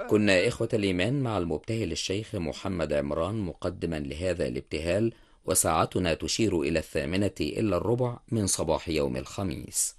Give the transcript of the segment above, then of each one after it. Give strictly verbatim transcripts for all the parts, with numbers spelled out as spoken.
كنا إخوة الإيمان مع المبتهل الشيخ محمد عمران مقدما لهذا الابتهال، وساعتنا تشير إلى الثامنة إلا الربع من صباح يوم الخميس.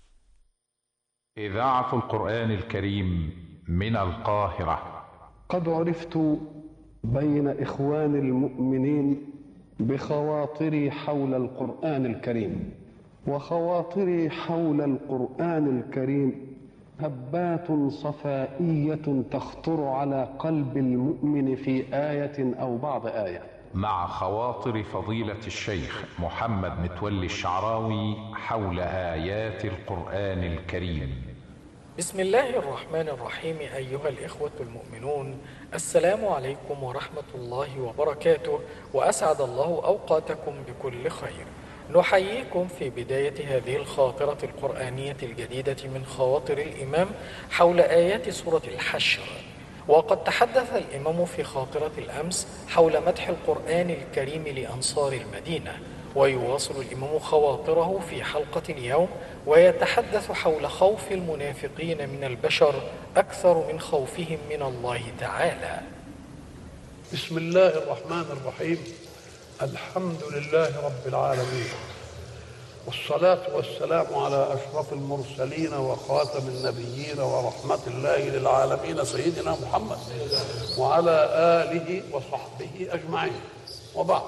إذاعة القرآن الكريم من القاهرة. قد عرفت بين إخوان المؤمنين بخواطري حول القرآن الكريم، وخواطري حول القرآن الكريم هبات صفائية تخطر على قلب المؤمن في آية أو بعض آية. مع خواطر فضيلة الشيخ محمد متولي الشعراوي حول آيات القرآن الكريم. بسم الله الرحمن الرحيم. أيها الإخوة المؤمنون، السلام عليكم ورحمة الله وبركاته، وأسعد الله أوقاتكم بكل خير. نحييكم في بداية هذه الخاطرة القرآنية الجديدة من خواطر الإمام حول آيات سورة الحشر. وقد تحدث الإمام في خاطرة الأمس حول مدح القرآن الكريم لأنصار المدينة، ويواصل الإمام خواطره في حلقة اليوم ويتحدث حول خوف المنافقين من البشر أكثر من خوفهم من الله تعالى. بسم الله الرحمن الرحيم. الحمد لله رب العالمين، والصلاة والسلام على أشرف المرسلين وخاتم النبيين ورحمة الله للعالمين سيدنا محمد وعلى آله وصحبه أجمعين، وبعد.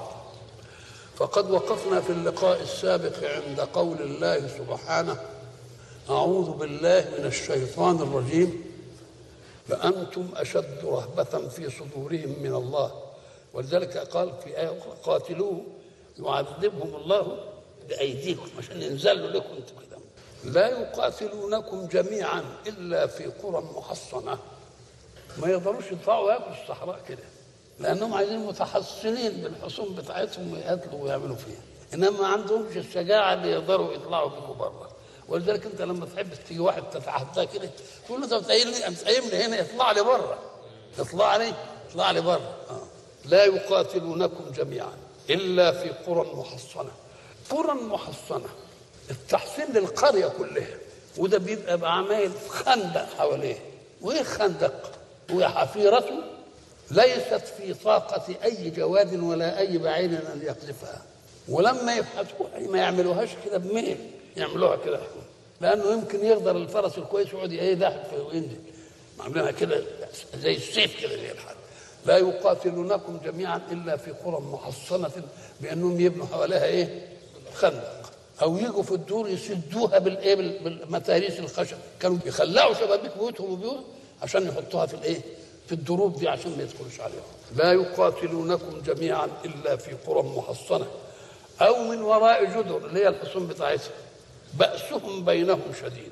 فقد وقفنا في اللقاء السابق عند قول الله سبحانه: أعوذ بالله من الشيطان الرجيم، فأنتم أشد رهبة في صدورهم من الله. ولذلك قال في آية أخرى: قاتلوه يعذبهم الله بأيديكم، عشان ينزلوا لكم انتم كده. لا يقاتلونكم جميعا إلا في قرى محصنة. ما يقدروش يطلعوا ياكلوا الصحراء كده، لأنهم عايزين متحصنين بالحصون بتاعتهم ويقتلوا ويعملوا فيها، إنما ما عندهمش الشجاعة اللي يقدروا يطلعوا بيكم بره. ولذلك أنت لما تحب تيجي واحد تتحداه كده تقول له: أنت بتقيمني بتقيمني هنا، اطلع لي بره، اطلع لي اطلع لي بره. آه. لا يقاتلونكم جميعا إلا في قرى محصنة. قرى محصنة التحصين للقرية كلها، وده بيبقى بعمايل خندق حواليه. وإيه خندق؟ وحفيرته ليست في طاقة أي جواد ولا أي بعير أن يقذفها. ولما يبحثوها ما يعملوهاش كده بميل، يعملوها كده، لأنه يمكن يقدر الفرس الكويس يقعد يدحف وينزل، عاملينها كده زي السيف كده زي الحد. لا يقاتلونكم جميعا إلا في قرى محصنة، بأنهم يبنوا حواليها إيه؟ خندق، أو يجوا في الدور يسدوها بالإيه؟ بالمتاريس الخشب. كانوا يخلعوا شبابيك بيوتهم وبيوتهم عشان يحطوها في الإيه؟ في الدروب دي عشان ما يدخلوش عليهم. لا يقاتلونكم جميعا إلا في قرى محصنة أو من وراء جدر، اللي هي الحصون بتاعتها. بأسهم بينهم شديد،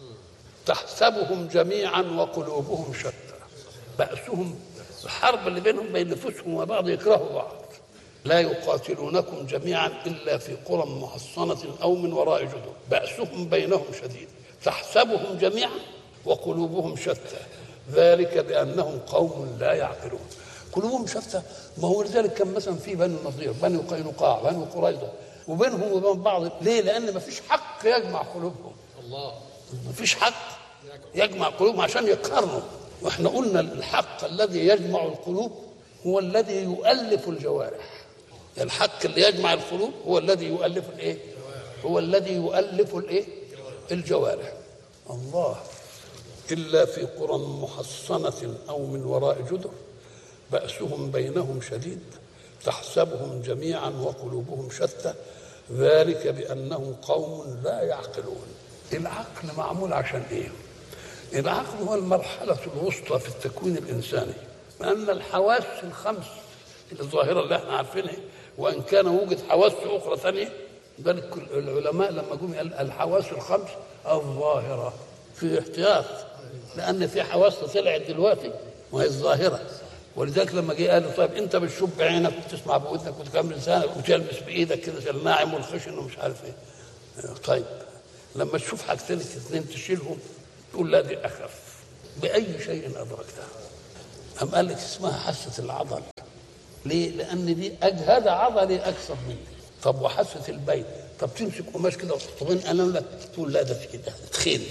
تحسبهم جميعا وقلوبهم شتى. بأسهم الحرب اللي بينهم بين نفوسهم وبعض، يكرهوا بعض. لا يقاتلونكم جميعا إلا في قرى محصنة أو من وراء جدر، بأسهم بينهم شديد، تحسبهم جميعا وقلوبهم شتى، ذلك بأنهم قوم لا يعقلون. قلوبهم شتى. ما هو لذلك كان مثلا في بني النضير، بني قينقاع، بني قريظة، وبينهم وبين بعض. ليه؟ لأن ما فيش حق يجمع قلوبهم. الله، ما فيش حق يجمع قلوبهم عشان يقارنوا. واحنا قلنا الحق الذي يجمع القلوب هو الذي يؤلف الجوارح. الحق اللي يجمع القلوب هو الذي يؤلف الايه؟ هو الذي يؤلف الايه؟ الجوارح. الله. إلا في قرى محصنة أو من وراء جدر، بأسهم بينهم شديد، تحسبهم جميعا وقلوبهم شتى، ذلك بأنهم قوم لا يعقلون. العقل معمول عشان إيه؟ العقل هو المرحلة الوسطى في التكوين الإنساني، لأن الحواس الخمس الظاهرة اللي احنا عارفينها، وإن كان وجد حواس أخرى ثانية، بل العلماء لما قالوا الحواس الخمس الظاهرة في احتياط، لأن في حواس طلعت دلوقتي وهي الظاهرة. ولذلك لما جه قالوا: طيب أنت بتشوف بعينك وتسمع بودنك وتكمل لسانك وتلمس بإيدك كده الناعم والخشن ومش عارف إيه. طيب لما تشوف حاجتين اثنين تشيلهم تقول: لا دي أخف. بأي شيء أدركتها؟ أم قال لك اسمها حاسة العضل. ليه؟ لأن دي أجهد عضلي أكثر مني. طب وحاسة البين؟ طب تمسك قماش كده وتحطين أمام لك تقول: لا ده في كده تخين. ليه؟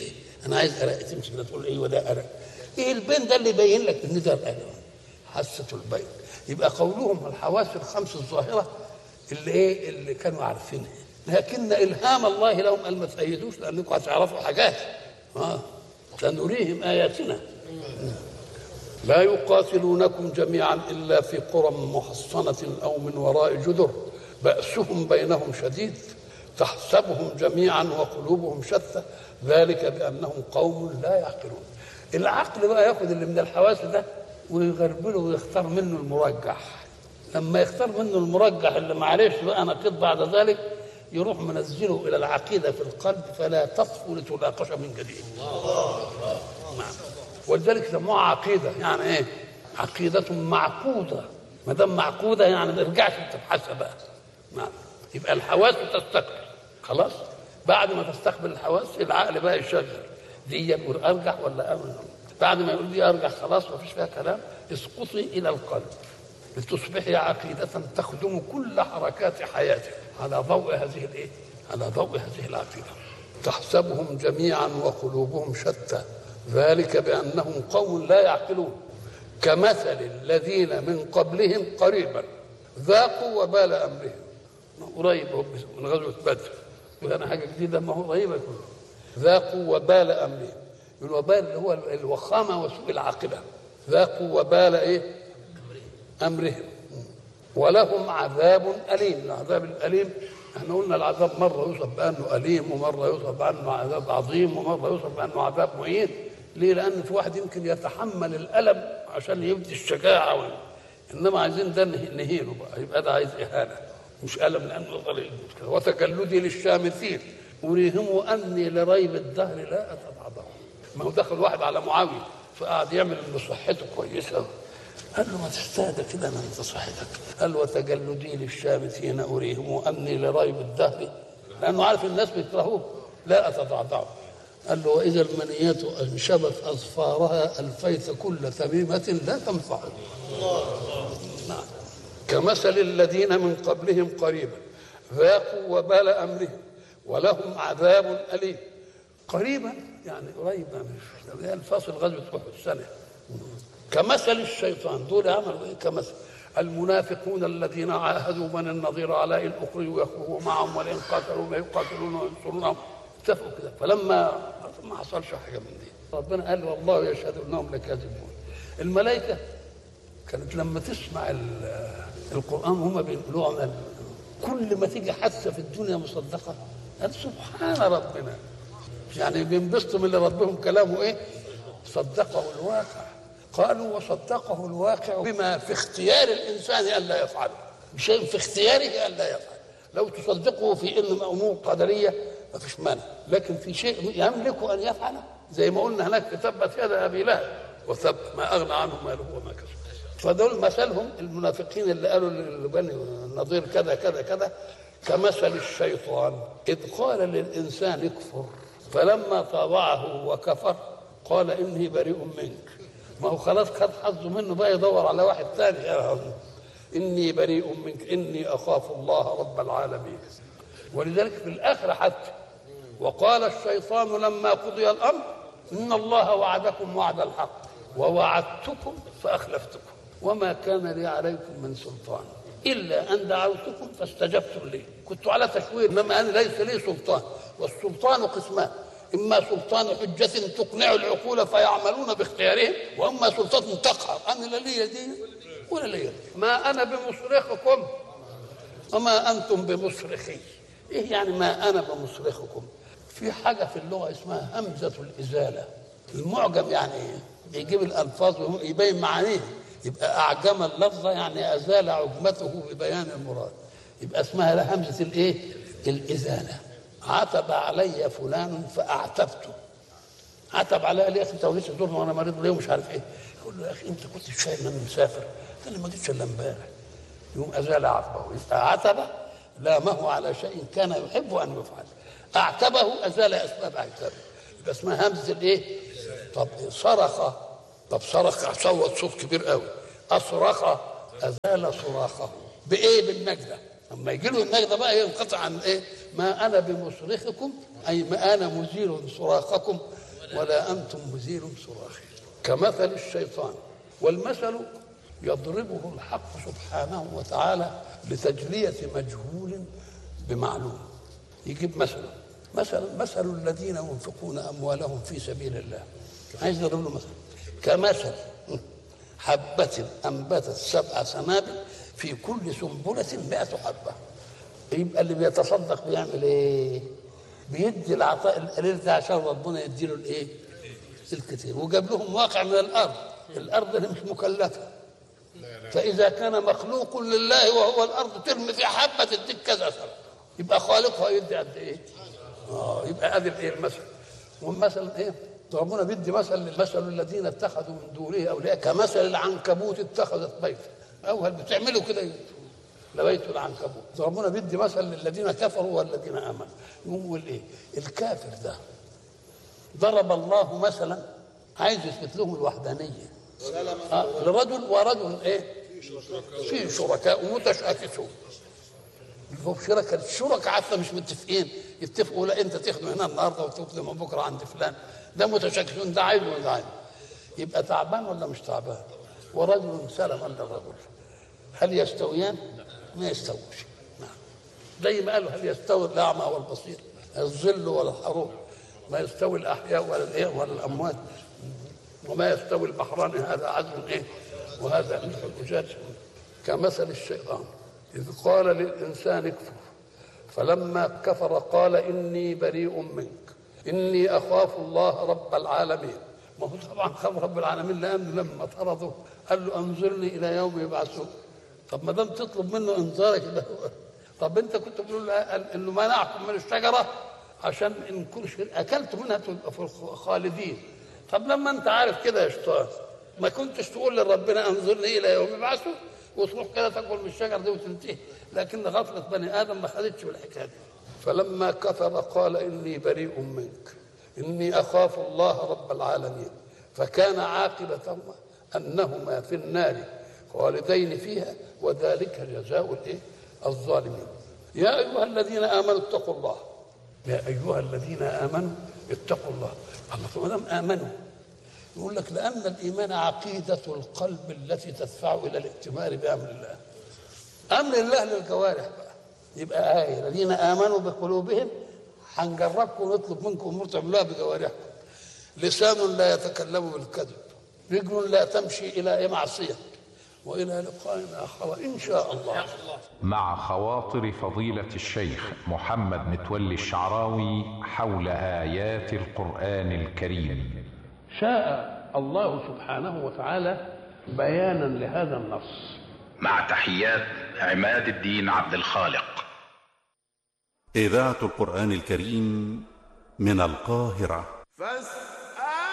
انا عايز ارق، تمسك كده تقول ايه وده ارق. ايه البين ده اللي يبين لك ان ده ارق؟ حاسه البين. يبقى قولهم الحواس الخمس الظاهره اللي ايه اللي كانوا عارفينها، لكن الهام الله لهم قال ما تأيدوش لانكم هتعرفوا حاجات. اه سنريهم اياتنا. لا يقاتلونكم جميعا الا في قرى محصنه او من وراء جدر بأسهم بينهم شديد تحسبهم جميعا وقلوبهم شتى ذلك بانهم قوم لا يعقلون. العقل بقى ياخد اللي من الحواس ده ويغربله ويختار منه المرجح. لما يختار منه المرجح اللي معلش بقى نقيض بعد ذلك يروح منزله الى العقيده في القلب فلا تصفو لتناقش من جديد. نعم. ولذلك سموها عقيده. يعني ايه؟ عقيده معقوده. ما دام معقوده يعني ما ترجعش تبحثها بقى. نعم. يبقى الحواس تستقبل خلاص. بعد ما تستقبل الحواس العقل بقى يشغل دي يقول ارجح ولا امن. بعد ما يقول دي ارجح خلاص ما فيش فيها كلام اسقطي الى القلب لتصبحي عقيده تخدم كل حركات حياتك على ضوء هذه الايه؟ على ضوء هذه العقيده. تحسبهم جميعا وقلوبهم شتى ذلك بانهم قوم لا يعقلون كمثل الذين من قبلهم قريبا ذاقوا وبال امرهم. قريب من غزوه بدر وكان حاجه جديده ما هو قريبه كله. ذاقوا وبال امرهم. الوبال اللي هو الوخامه وسوء العاقبه. ذاقوا وبال ايه؟ امرهم ولهم عذاب اليم. العذاب الاليم احنا قلنا العذاب مره يوصف بانه اليم ومره يوصف بانه عذاب عظيم ومره يوصف بانه عذاب مهين. ليه؟ لان في واحد يمكن يتحمل الالم عشان يبدي الشجاعه و... انما عايزين ده نهينه بقى يبقى ده عايز اهانه مش الم لانه ضريب. وتجلدي للشامثين اريهم اني لريب الدهر لا اتبعضهم. ما هو دخل واحد على معاويه فقعد يعمل ان صحته كويسه قال له ما تستهدى كده من انت صحتك. قال وتجلدي للشامثين اريهم اني لريب الدهر لانه عارف الناس بيكرهوه لا اتضعضعه. قال له واذا المنيه انشبت اظفارها الفيت كل تميمه لا تنفع. نعم. كمثل الذين من قبلهم قريبا ذاقوا وبال امرهم ولهم عذاب اليم. قريبا يعني قريبا مش الفاصل غزوه احد سنه. كمثل الشيطان. دول عملوا ايه؟ كمثل المنافقون الذين عاهدوا من النظير على ان اخرجوا يخرجوا معهم ولئن قاتلوا لا يقاتلون وينصرونهم اتفقوا كده. فلما ما حصلش حاجه من دي ربنا قال والله يشهد انهم لكاذبون. الملائكه كانت لما تسمع القران هم بيقولوا كل ما تيجي حادثه في الدنيا مصدقه قال سبحان ربنا. يعني بينبسطوا من اللي ربهم كلامه ايه؟ صدقه الواقع. قالوا وصدقه الواقع بما في اختيار الانسان الا يفعله. بشيء في اختياره الا يفعل. لو تصدقه في ان امور قدريه ما فيش مانع، لكن في شيء يملك ان يفعله زي ما قلنا هناك في تبت يد ابي لهب وثب ما اغنى عنه ماله وما كسب. فدول مثلهم المنافقين اللي قالوا لبني النضير كذا كذا كذا كمثل الشيطان اذ قال للانسان اكفر فلما طاوعه وكفر قال اني بريء منك. ما هو خلاص خد حظه منه بقى يدور على واحد ثاني. اني بريء منك اني اخاف الله رب العالمين. ولذلك في الاخره حتى وقال الشيطان لما قضي الامر ان الله وعدكم وعد الحق ووعدتكم فاخلفتكم وما كان لي عليكم من سلطان الا ان دعوتكم فاستجبتم لي. كنت على تشوير انما انا ليس لي سلطان. والسلطان قسمان اما سلطان حجه تقنع العقول فيعملون باختيارهم واما سلطان تقهر. انا لا لي دين ولا لي. ما انا بمصرخكم وما انتم بمصرخي. ايه يعني ما انا بمصرخكم؟ في حاجه في اللغه اسمها همزه الازاله. المعجم يعني يجيب الالفاظ ويبين معانيها. يبقى اعجم اللفظ يعني ازال عجمته ببيان المراد. يبقى اسمها همزه الايه؟ الازاله. عتب علي فلان فاعتبته. عتب علي قال لي يا اخي انت وليش تزورني وانا مريض ليه ومش عارف ايه. يقول له يا اخي انت كنت شايل اني مسافر. قال لي ما جيتش الا امبارح. يوم ازال عتبه. يبقى عتب لامه على شيء كان يحب ان يفعل. اعتبه ازال اسباب عتابه. يبقى اسمها همزه الايه؟ طب صرخ. طب صرخ صوت صوت كبير قوي. اصرخ ازال صراخه. بايه؟ بالنجده. اما يجي له النجده بقى ينقطع عن ايه؟ ما انا بمصرخكم اي ما انا مزيل صراخكم ولا أنتم مزيل صراخ كمثل الشيطان. والمثل يضربه الحق سبحانه وتعالى لتجلية مجهول بمعلوم. يجيب مثلا مثلا مثل الذين ينفقون أموالهم في سبيل الله، عايز يضرب له مثلا كمثل حبة أنبتت سبع سنابل في كل سنبلة مئة حبة. يبقى اللي بيتصدق بيعمل ايه؟ بيدي العطاء القليل ده عشان ربنا يديله الايه؟ الكثير. وجاب لهم واقع من الارض، الارض اللي مش مكلفه، فاذا كان مخلوق لله وهو الارض ترمي في حبه تديك كذا سنه، يبقى خالقها يدي قد ايه؟ اه يبقى ادي الايه المثل. والمثل ايه؟ ربنا بيدي مثل مثل الذين اتخذوا من دونه اولياء كمثل العنكبوت اتخذت بيتا. اول بتعملوا كده لبيت العنكبوت. ربنا بيدي مثل للذين كفروا والذين امنوا. يقول ايه؟ الكافر ده ضرب الله مثلا، عايز يثبت لهم الوحدانيه آه لرجل ورجل ايه؟ في شركاء ومتشاكسون. هم شركاء الشركاء حتى مش متفقين، يتفقوا لا انت تخدم هنا النهارده وتخدم بكره عند فلان، ده متشاكسون، ده عايز وده عايز. يبقى تعبان ولا مش تعبان؟ ورجل سلما للرجل، هل يستويان؟ ما يستووش. نعم. زي ما قالوا هل يستوي الاعمى والبصير، الظل ولا الحروب، ما يستوي الاحياء ولا الايه ولا الاموات، وما يستوي البحران هذا عذب ايه وهذا ملح الاجاج. كمثل الشيطان اذ قال للانسان اكفر فلما كفر قال اني بريء منك اني اخاف الله رب العالمين. ما هو طبعا خاف رب العالمين لانه لما طرده قال له انظرني الى يوم يبعثون. طب ما دام تطلب منه انذارك ده، طب انت كنت بتقول له انه منعكم من الشجره عشان ان كل اكلت منها تبقى في الخالدين. طب لما انت عارف كده يا شيطان ما كنتش تقول لربنا انظرني الى يوم يبعثون وتروح كده تاكل من الشجره دي وتنتهي. لكن غفله بني ادم ما خدتش بالحكايه دي. فلما كفر قال اني بريء منك اني اخاف الله رب العالمين. فكان عاقبتهما انهما في النار خالدين فيها وذلك جزاء الايه؟ الظالمين. يا ايها الذين امنوا اتقوا الله. يا ايها الذين امنوا اتقوا الله. الله ما دام امنوا يقول لك لان الايمان عقيده القلب التي تدفع الى الائتمار بامر الله. امر الله للجوارح بقى. يبقى آية الذين امنوا بقلوبهم هنجربكم ونطلب منكم امور تعملوها بجوارحكم. لسان لا يتكلم بالكذب، رجل لا تمشي الى معصيه، وإلى لقاء آخر إن شاء الله. مع خواطر فضيلة الشيخ محمد متولي الشعراوي حول آيات القرآن الكريم. شاء الله سبحانه وتعالى بيانا لهذا النص. مع تحيات عماد الدين عبد الخالق. إذاعة القرآن الكريم من القاهرة.